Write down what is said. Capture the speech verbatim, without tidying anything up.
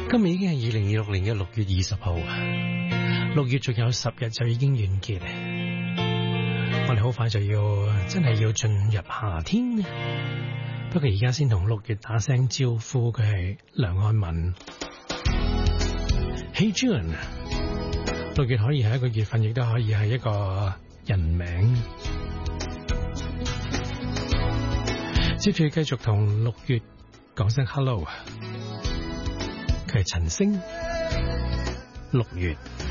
今日已經係二零二六年嘅六月二十號，六月仲有十日就已經完結。我哋好快就要真係要進入夏天。不過而家先同六月打聲招呼，佢係梁漢文。Hey June， 六月可以係一個月份，亦都可以係一個人名。接住繼續同六月講聲 hello。佢係陳星，六月。